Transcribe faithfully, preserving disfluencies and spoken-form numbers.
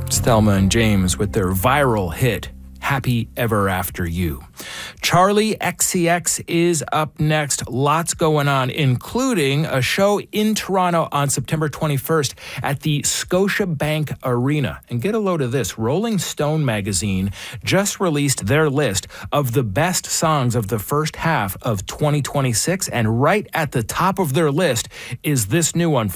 It's Thelma and James with their viral hit, Happy Ever After You. Charlie X C X is up next. Lots going on, including a show in Toronto on September twenty-first at the Scotiabank Arena. And get a load of this. Rolling Stone magazine just released their list of the best songs of the first half of twenty twenty-six. And right at the top of their list is this new one